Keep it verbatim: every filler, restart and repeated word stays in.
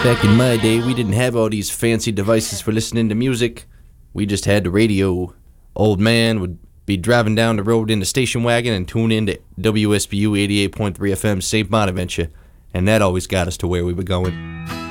Back in my day, we didn't have all these fancy devices for listening to music. We just had the radio. Old man would be driving down the road in the station wagon and tune in to W S B U eighty-eight point three F M Saint Bonaventure, and that always got us to where we were going.